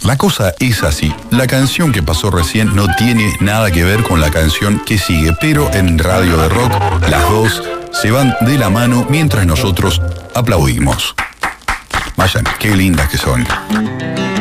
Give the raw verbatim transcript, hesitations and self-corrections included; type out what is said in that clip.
La cosa es así. La canción que pasó recién no tiene nada que ver con la canción que sigue, pero en Radio de Rock las dos se van de la mano mientras nosotros aplaudimos. Vayan, qué lindas que son.